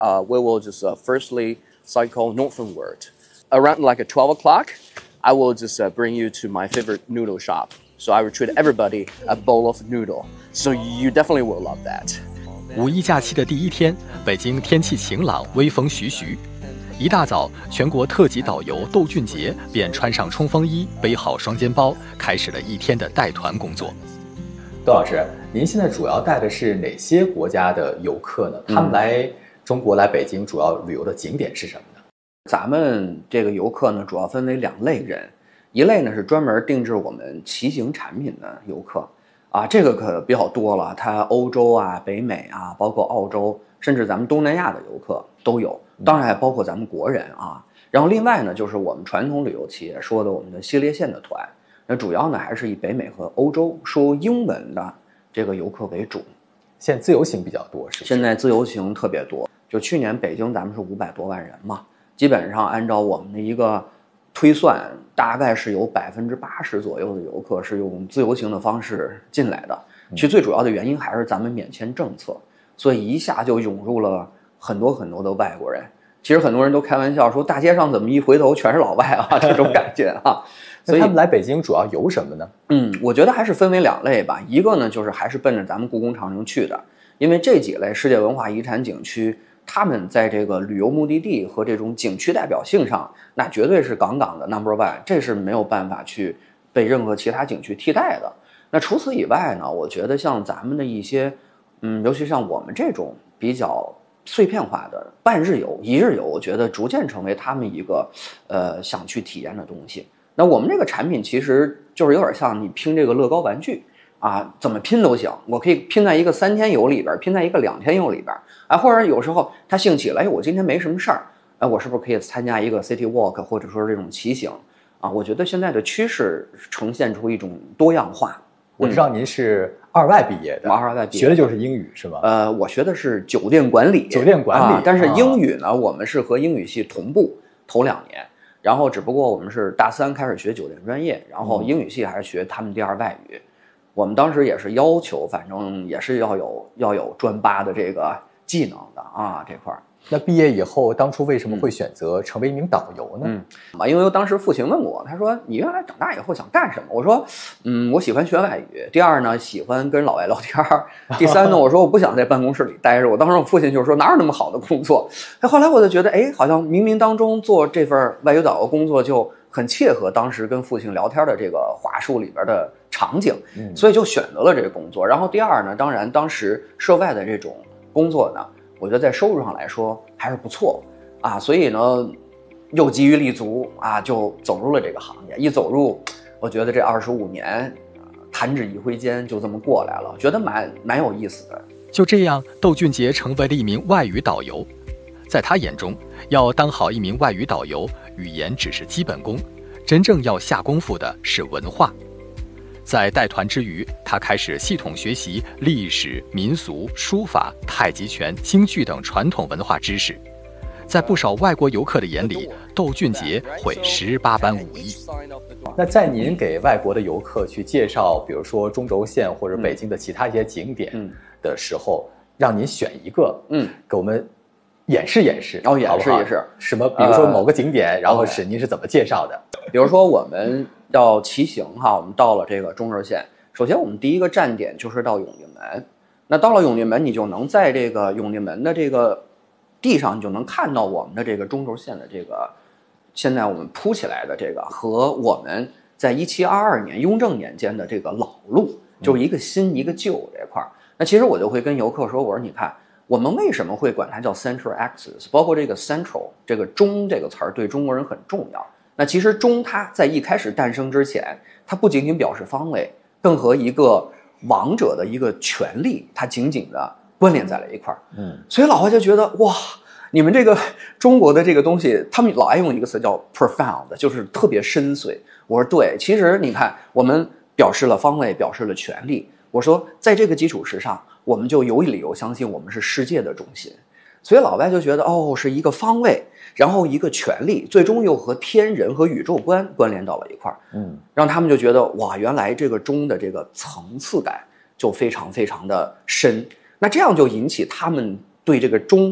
we will just firstly cycle northward. Around like at 12 o'clock, I will just bring you to my favorite noodle shop. So I will treat everybody a bowl of noodle. So you definitely will love that. 五一假期的第一天，北京天气晴朗，微风徐徐。一大早，全国特级导游窦俊杰便穿上冲锋衣，背好双肩包，开始了一天的带团工作。窦老师，您现在主要带的是哪些国家的游客呢？他们来中国、来北京主要旅游的景点是什么呢？ 咱们这个游客呢，主要分为2类人，一类呢是专门定制我们骑行产品的游客，这个可比较多了，它欧洲啊、北美啊，包括澳洲，甚至咱们东南亚的游客都有，当然还包括咱们国人啊。然后另外呢，就是我们传统旅游企业说的我们的系列线的团，那主要呢还是以北美和欧洲说英文的这个游客为主。 现在自由行比较多，是不是？ 现在自由行特别多，就去年北京咱们是500多万人嘛，基本上按照我们的一个推算，大概是有80%左右的游客是用自由行的方式进来的。其实最主要的原因还是咱们免签政策，所以一下就涌入了很多很多的外国人。其实很多人都开玩笑说，大街上怎么一回头全是老外啊，这种感觉啊。 所以他们来北京主要游什么呢？ 我觉得还是分为2类吧。一个呢，就是还是奔着咱们故宫长城去的，因为这几类世界文化遗产景区，他们在这个旅游目的地和这种景区代表性上，那绝对是杠杠的 No.1， 这是没有办法去被任何其他景区替代的。那除此以外呢，我觉得像咱们的一些，尤其像我们这种比较碎片化的半日游、一日游，我觉得逐渐成为他们一个想去体验的东西。那我们这个产品其实就是有点像你拼这个乐高玩具怎么拼都行，我可以拼在一个3天游里边，拼在一个2天游里边，或者有时候他兴起了，我今天没什么事儿，我是不是可以参加一个 city walk 或者说这种骑行我觉得现在的趋势呈现出一种多样化。 我知道您是2外毕业的， 我2外毕业学的就是英语是吗？ 我学的是酒店管理，但是英语呢，我们是和英语系同步头2年，然后只不过我们是大3开始学酒店专业，然后英语系还是学他们第2外语。我们当时也是要求，反正也是要有专8的这个技能的这块儿。 那毕业以后，当初为什么会选择成为一名导游呢？ 因为当时父亲问我，他说你原来长大以后想干什么？我说，我喜欢学外语。第2呢，喜欢跟老外聊天。第3呢，我说我不想在办公室里待着。我当时我父亲就说哪有那么好的工作？后来我就觉得，好像冥冥当中做这份外语导游工作就很切合当时跟父亲聊天的这个话术里边的场景，所以就选择了这个工作。然后第2呢，当然当时涉外的这种工作呢，我觉得在收入上来说还是不错所以呢又急于立足就走入了这个行业。一走入，我觉得这25年弹指一挥间就这么过来了，觉得蛮有意思的。 就这样，窦俊杰成为了一名外语导游。在他眼中，要当好一名外语导游，语言只是基本功，真正要下功夫的是文化。在带团之余，他开始系统学习历史、民俗、书法、太极拳、京剧等传统文化知识。在不少外国游客的眼里，窦俊杰会18般武艺。那在您给外国的游客去介绍，比如说中轴线或者北京的其他一些景点的时候，让您选一个，给我们演示演示， 演示什么？比如说某个景点，然后您是怎么介绍的？ 比如说我们要骑行我们到了这个中轴线，首先我们第一个站点就是到永定门。那到了永定门，你就能在这个永定门的这个地上，你就能看到我们的这个中轴线的这个现在我们铺起来的这个和我们在1722年雍正年间的这个老路，就是一个新一个旧这块。那其实我就会跟游客说，我说你看我们为什么会管它叫 Central Axis， 包括这个 Central 这个中这个词儿对中国人很重要。那其实中它在一开始诞生之前，它不仅仅表示方位，更和一个王者的一个权力它紧紧的关联在了一块儿。所以老外就觉得哇，你们这个中国的这个东西，他们老爱用一个词叫 profound， 就是特别深邃。我说对，其实你看我们表示了方位，表示了权力。我说在这个基础之上，我们就有理由相信我们是世界的中心。所以老外就觉得是一个方位，然后一个权力，最终又和天人和宇宙观关联到了一块儿。让他们就觉得哇，原来这个中的这个层次感就非常非常的深。那这样就引起他们对这个中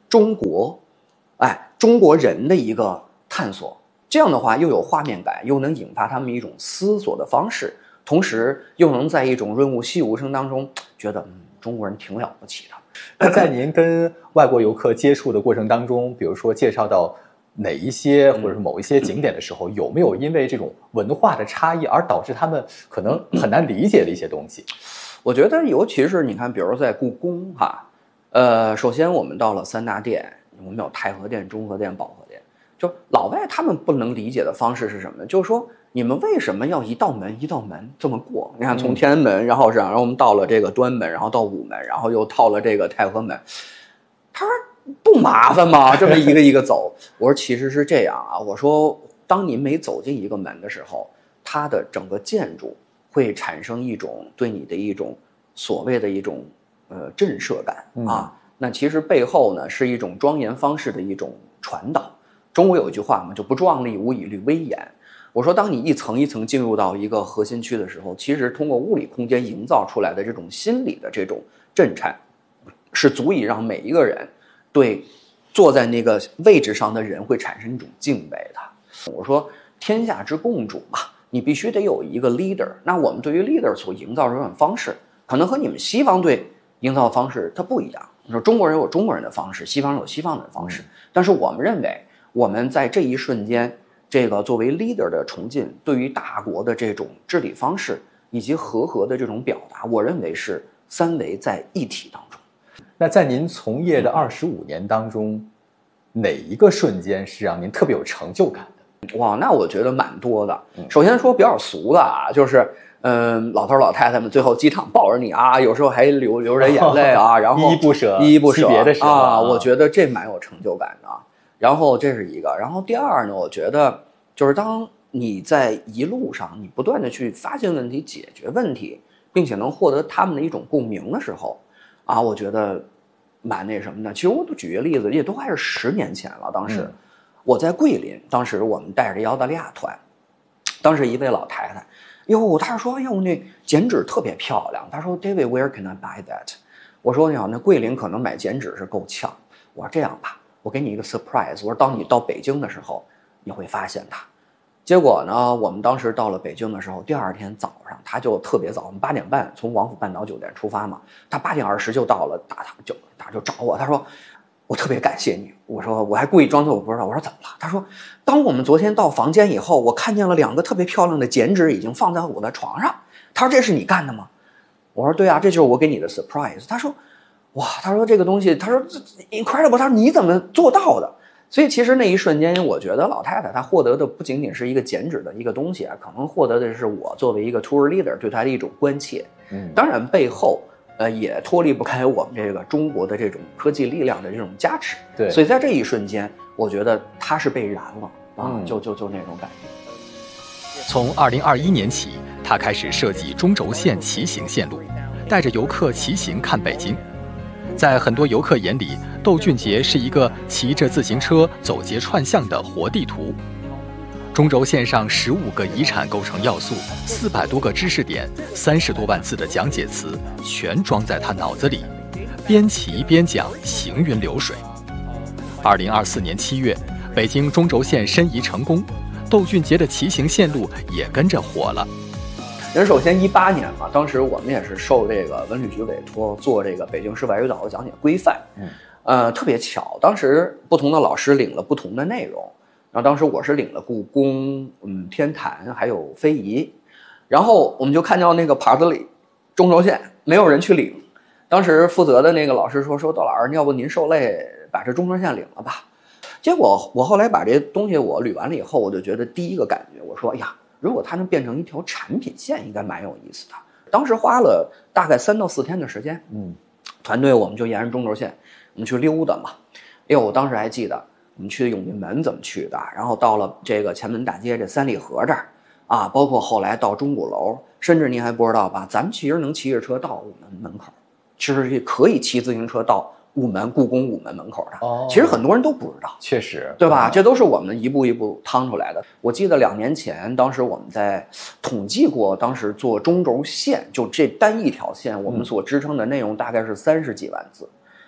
中国，中国人的一个探索。这样的话，又有画面感，又能引发他们一种思索的方式，同时又能在一种润物细无声当中觉得，中国人挺了不起的。 那在您跟外国游客接触的过程当中，比如说介绍到哪一些或者是某一些景点的时候，有没有因为这种文化的差异而导致他们可能很难理解的一些东西？ 我觉得，尤其是你看，比如在故宫首先我们到了3大殿，我们有太和殿、中和殿、保和殿。就老外他们不能理解的方式是什么呢？就是说，你们为什么要一道门一道门这么过？你看，从天安门，然后我们到了这个端门，然后到午门，然后又到了这个太和门。他说不麻烦吗？这么一个一个走。我说其实是这样啊。我说，当你每走进一个门的时候，它的整个建筑会产生一种对你的一种所谓的一种震慑感啊。那其实背后呢是一种庄严方式的一种传导。中国有一句话嘛，就不壮丽无以虑威严。我说，当你一层一层进入到一个核心区的时候，其实通过物理空间营造出来的这种心理的这种震颤，是足以让每一个人对坐在那个位置上的人会产生一种敬畏的。我说，天下之共主嘛，你必须得有一个 leader。那我们对于 leader 所营造这种方式，可能和你们西方对营造的方式它不一样。你说中国人有中国人的方式，西方人有西方人的方式，但是我们认为，我们在这一瞬间，这个作为 leader 的崇敬，对于大国的这种治理方式以及和的这种表达，我认为是三维在一体当中。 那在您从业的25年当中，哪一个瞬间是让您特别有成就感的？ 哇，那我觉得蛮多的。首先说比较俗的就是老头老太太们最后机场抱着你啊，有时候还流着眼泪啊，然后依依不舍惜别的时候啊，我觉得这蛮有成就感的。然后这是一个，然后第二呢，我觉得就是当你在一路上你不断的去发现问题、解决问题，并且能获得他们的一种共鸣的时候啊，我觉得蛮那什么的。其实我都举个例子，也都还是10年前了。当时我在桂林，当时我们带着澳大利亚团，当时一位老太太，她说那剪纸特别漂亮。她说 David where can I buy that？ 我说那桂林可能买剪纸是够呛。我说这样吧，我给你一个 surprise。我说当你到北京的时候，你会发现它。结果呢，我们当时到了北京的时候，第二天早上他就特别早，我们8点半从王府半岛酒店出发嘛，他8点20就到了，他就找我，他说我特别感谢你。我说我还故意装作我不知道，我说怎么了？他说当我们昨天到房间以后，我看见了2个特别漂亮的剪纸已经放在我的床上。他说这是你干的吗？我说对啊，这就是我给你的 surprise。他说哇，他说这个东西，他说这 incredible， 他说你怎么做到的？所以其实那一瞬间，我觉得老太太她获得的不仅仅是一个剪纸的一个东西啊，可能获得的是我作为一个 tour leader 对她的一种关切。当然背后也脱离不开我们这个中国的这种科技力量的这种加持。 对， 所以在这一瞬间，我觉得她是被燃了啊，就那种感觉。 从2021年起，他开始设计中轴线骑行线路，带着游客骑行看北京。在很多游客眼里，窦俊杰是一个骑着自行车走街串巷的活地图。中轴线上15个遗产构成要素，400多个知识点，30多万字的讲解词，全装在他脑子里，边骑边讲，行云流水。2024年7月，北京中轴线申遗成功，窦俊杰的骑行线路也跟着火了。 首先18年嘛，当时我们也是受这个文旅局委托做这个北京市外语导游讲解规范。特别巧，当时不同的老师领了不同的内容。然后当时我是领了故宫、天坛还有非遗，然后我们就看到那个牌子里中轴线没有人去领。当时负责的那个老师说窦老师，要不您受累把这中轴线领了吧？结果我后来把这东西我捋完了以后，我就觉得第一个感觉，我说哎呀，如果它能变成一条产品线，应该蛮有意思的。当时花了大概3到4天的时间，团队我们就沿着中轴线我们去溜达嘛。我当时还记得我们去永定门怎么去的，然后到了这个前门大街这三里河这儿啊，包括后来到钟鼓楼，甚至您还不知道吧，咱们其实能骑着车到午门门口，其实可以骑自行车到午门故宫午门门口的。其实很多人都不知道， 确实， 对吧？这都是我们一步一步趟出来的。我记得2年前，当时我们在统计过，当时做中轴线，就这单一条线，我们所支撑的内容大概是30几万字。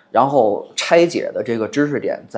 然后拆解的这个知识点